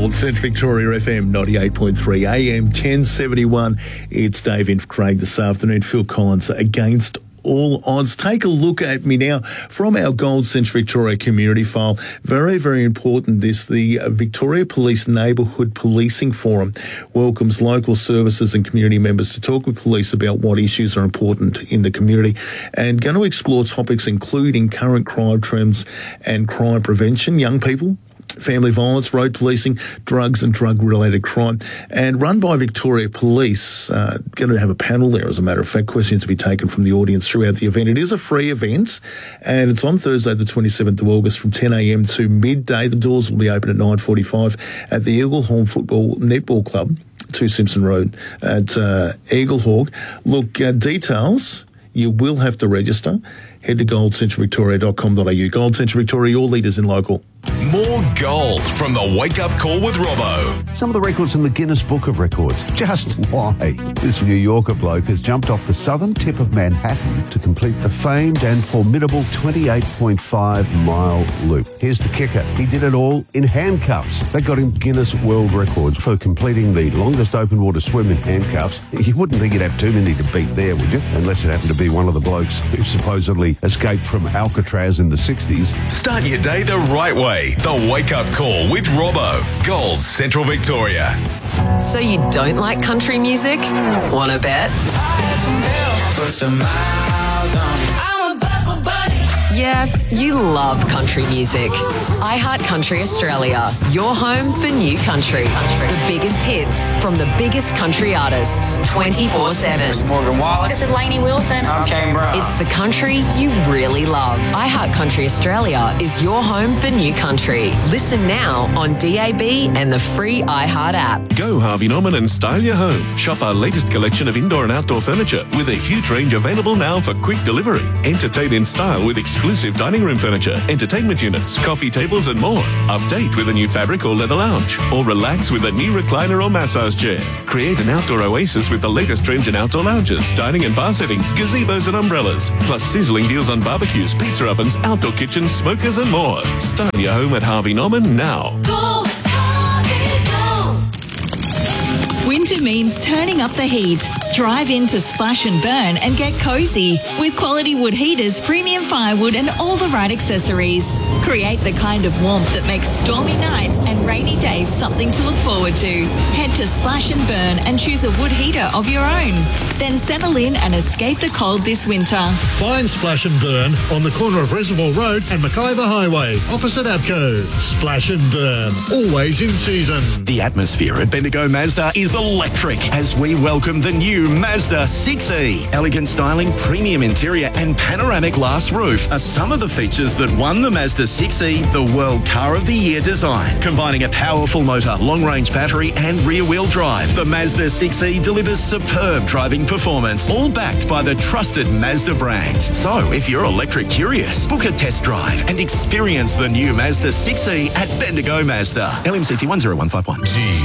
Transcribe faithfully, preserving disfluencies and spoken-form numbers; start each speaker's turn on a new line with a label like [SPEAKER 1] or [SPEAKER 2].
[SPEAKER 1] Gold, Central Victoria F M ninety-eight point three, A M ten seventy-one. It's Dave in for Craig this afternoon. Phil Collins against all odds. Take a look at me now from our Gold Central Victoria community file. Very, very important this. The Victoria Police Neighbourhood Policing Forum welcomes local services and community members to talk with police about what issues are important in the community and going to explore topics including current crime trends and crime prevention, young people, family violence, road policing, drugs and drug-related crime, and run by Victoria Police. Uh, going to have a panel there, as a matter of fact, questions to be taken from the audience throughout the event. It is a free event, and it's on Thursday the twenty-seventh of August from ten a m to midday. The doors will be open at nine forty-five at the Eaglehawk Football Netball Club, two Simpson Road at uh, Eaglehawk. Look, uh, details, you will have to register. Head to gold central victoria dot com dot a u. Gold Central Victoria, your leaders in local.
[SPEAKER 2] More gold from the Wake Up Call with Robbo.
[SPEAKER 3] Some of the records in the Guinness Book of Records. Just why? This New Yorker bloke has jumped off the southern tip of Manhattan to complete the famed and formidable twenty-eight point five mile loop. Here's the kicker. He did it all in handcuffs. That got him Guinness World Records for completing the longest open water swim in handcuffs. You wouldn't think you'd have too many to beat there, would you? Unless it happened to be one of the blokes who supposedly escaped from Alcatraz in the sixties.
[SPEAKER 2] Start your day the right way. The Wake Up Call with Robbo. Gold Central Victoria.
[SPEAKER 4] So you don't like country music? Wanna bet? Yeah, you love country music. iHeartCountry Australia, your home for new country. The biggest hits from the biggest country artists, twenty-four seven.
[SPEAKER 5] Morgan Wallen.
[SPEAKER 6] This is Lainey Wilson.
[SPEAKER 5] I'm Kane Brown.
[SPEAKER 4] It's the country you really love. iHeartCountry Australia is your home for new country. Listen now on D A B and the free iHeart app.
[SPEAKER 7] Go Harvey Norman and style your home. Shop our latest collection of indoor and outdoor furniture with a huge range available now for quick delivery. Entertain in style with exclusive dining room furniture, entertainment units, coffee tables and more. Update with a new fabric or leather lounge, or relax with a new recliner or massage chair. Create an outdoor oasis with the latest trends in outdoor lounges, dining and bar settings, gazebos and umbrellas, plus sizzling deals on barbecues, pizza ovens, outdoor kitchens, smokers and more. Style your home at Harvey Norman now.
[SPEAKER 8] Go, Harvey, go. Winter means turning up the heat. Drive into Splash and Burn and get cozy with quality wood heaters, premium firewood and all the right accessories. Create the kind of warmth that makes stormy nights and rainy days something to look forward to. Head to Splash and Burn and choose a wood heater of your own. Then settle in and escape the cold this winter.
[SPEAKER 9] Find Splash and Burn on the corner of Reservoir Road and McIver Highway, opposite Abco. Splash and Burn, always in season.
[SPEAKER 2] The atmosphere at Bendigo Mazda is electric as we welcome the new Mazda six E. Elegant styling, premium interior and panoramic glass roof are some of the features that won the Mazda six E the World Car of the Year design. Combining a powerful motor, long-range battery and rear-wheel drive, the Mazda six E delivers superb driving performance, all backed by the trusted Mazda brand. So if you're electric curious, book a test drive and experience the new Mazda six E at Bendigo Mazda. L M C T one zero one five one.